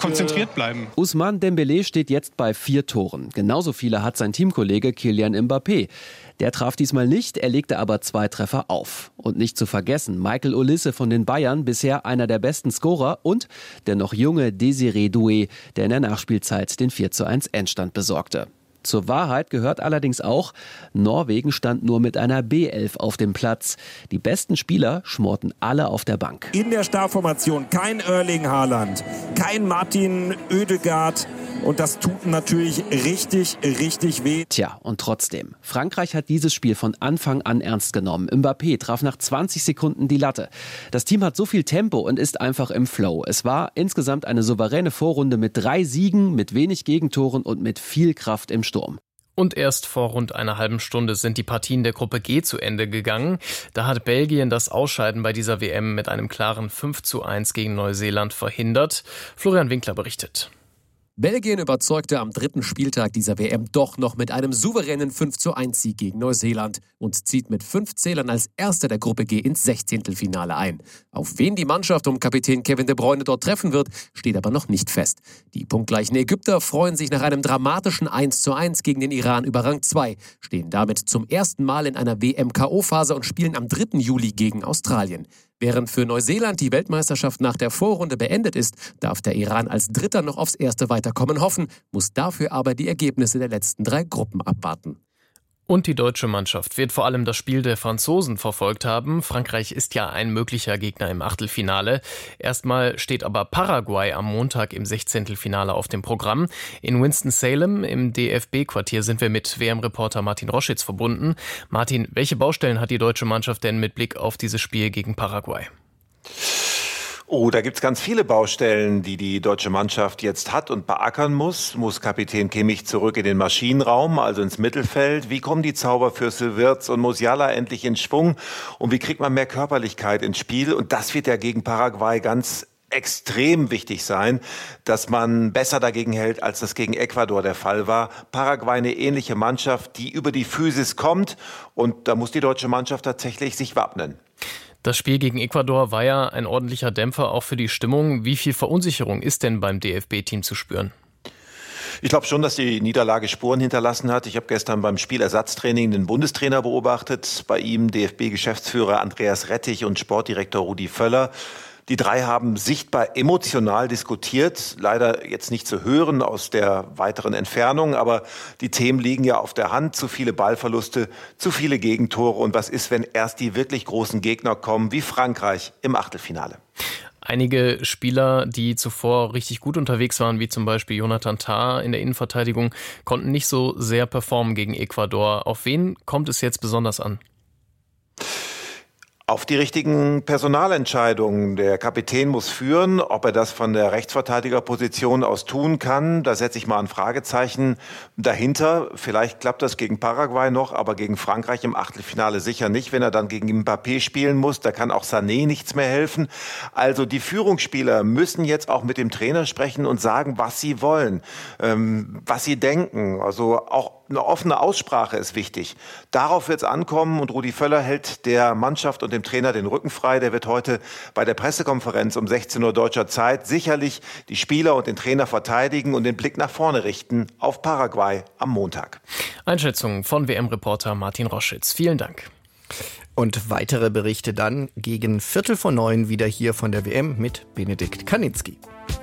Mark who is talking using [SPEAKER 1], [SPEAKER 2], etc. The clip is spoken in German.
[SPEAKER 1] konzentriert bleiben.
[SPEAKER 2] Ousmane Dembélé steht jetzt bei 4 Toren. Genauso viele hat sein Teamkollege Kylian Mbappé. Der traf diesmal nicht, er legte aber 2 Treffer auf. Und nicht zu vergessen, Michael Olise von den Bayern, bisher einer der besten Scorer, und der noch junge Désiré Doué, der in der Nachspielzeit den 4:1 Endstand besorgte. Zur Wahrheit gehört allerdings auch, Norwegen stand nur mit einer B11 auf dem Platz. Die besten Spieler schmorten alle auf der Bank.
[SPEAKER 3] In der Startformation kein Erling Haaland, kein Martin Ødegaard. Und das tut natürlich richtig, richtig weh.
[SPEAKER 2] Tja, und trotzdem. Frankreich hat dieses Spiel von Anfang an ernst genommen. Mbappé traf nach 20 Sekunden die Latte. Das Team hat so viel Tempo und ist einfach im Flow. Es war insgesamt eine souveräne Vorrunde mit 3 Siegen, mit wenig Gegentoren und mit viel Kraft im Sturm.
[SPEAKER 4] Und erst vor rund einer halben Stunde sind die Partien der Gruppe G zu Ende gegangen. Da hat Belgien das Ausscheiden bei dieser WM mit einem klaren 5:1 gegen Neuseeland verhindert. Florian Winkler berichtet.
[SPEAKER 5] Belgien überzeugte am 3. Spieltag dieser WM doch noch mit einem souveränen 5:1 Sieg gegen Neuseeland und zieht mit 5 Zählern als Erster der Gruppe G ins 16. ein. Auf wen die Mannschaft um Kapitän Kevin De Bruyne dort treffen wird, steht aber noch nicht fest. Die punktgleichen Ägypter freuen sich nach einem dramatischen 1:1 gegen den Iran über Rang 2, stehen damit zum ersten Mal in einer WM-KO-Phase und spielen am 3. Juli gegen Australien. Während für Neuseeland die Weltmeisterschaft nach der Vorrunde beendet ist, darf der Iran als Dritter noch aufs erste Weiterkommen hoffen, muss dafür aber die Ergebnisse der letzten 3 Gruppen abwarten.
[SPEAKER 4] Und die deutsche Mannschaft wird vor allem das Spiel der Franzosen verfolgt haben. Frankreich ist ja ein möglicher Gegner im Achtelfinale. Erstmal steht aber Paraguay am Montag im 16. auf dem Programm. In Winston-Salem im DFB-Quartier sind wir mit WM-Reporter Martin Roschitz verbunden. Martin, welche Baustellen hat die deutsche Mannschaft denn mit Blick auf dieses Spiel gegen Paraguay?
[SPEAKER 6] Oh, da gibt's ganz viele Baustellen, die die deutsche Mannschaft jetzt hat und beackern muss. Muss Kapitän Kimmich zurück in den Maschinenraum, also ins Mittelfeld? Wie kommen die Zauberfürste Wirtz und Musiala endlich in Schwung? Und wie kriegt man mehr Körperlichkeit ins Spiel? Und das wird ja gegen Paraguay ganz extrem wichtig sein, dass man besser dagegen hält, als das gegen Ecuador der Fall war. Paraguay eine ähnliche Mannschaft, die über die Physis kommt. Und da muss die deutsche Mannschaft tatsächlich sich wappnen.
[SPEAKER 4] Das Spiel gegen Ecuador war ja ein ordentlicher Dämpfer auch für die Stimmung. Wie viel Verunsicherung ist denn beim DFB-Team zu spüren?
[SPEAKER 6] Ich glaube schon, dass die Niederlage Spuren hinterlassen hat. Ich habe gestern beim Spielersatztraining den Bundestrainer beobachtet. Bei ihm DFB-Geschäftsführer Andreas Rettich und Sportdirektor Rudi Völler. Die 3 haben sichtbar emotional diskutiert, leider jetzt nicht zu hören aus der weiteren Entfernung, aber die Themen liegen ja auf der Hand. Zu viele Ballverluste, zu viele Gegentore. Und was ist, wenn erst die wirklich großen Gegner kommen, wie Frankreich im Achtelfinale?
[SPEAKER 4] Einige Spieler, die zuvor richtig gut unterwegs waren, wie zum Beispiel Jonathan Tah in der Innenverteidigung, konnten nicht so sehr performen gegen Ecuador. Auf wen kommt es jetzt besonders an?
[SPEAKER 6] Auf die richtigen Personalentscheidungen. Der Kapitän muss führen. Ob er das von der Rechtsverteidigerposition aus tun kann, da setze ich mal ein Fragezeichen dahinter. Vielleicht klappt das gegen Paraguay noch, aber gegen Frankreich im Achtelfinale sicher nicht. Wenn er dann gegen Mbappé spielen muss, da kann auch Sané nichts mehr helfen. Also die Führungsspieler müssen jetzt auch mit dem Trainer sprechen und sagen, was sie wollen, was sie denken. Also auch eine offene Aussprache ist wichtig. Darauf wird es ankommen und Rudi Völler hält der Mannschaft und dem Trainer den Rücken frei. Der wird heute bei der Pressekonferenz um 16 Uhr deutscher Zeit sicherlich die Spieler und den Trainer verteidigen und den Blick nach vorne richten auf Paraguay am Montag.
[SPEAKER 4] Einschätzung von WM-Reporter Martin Roschitz. Vielen Dank.
[SPEAKER 7] Und weitere Berichte dann gegen 8:45 wieder hier von der WM mit Benedikt Kanitzki.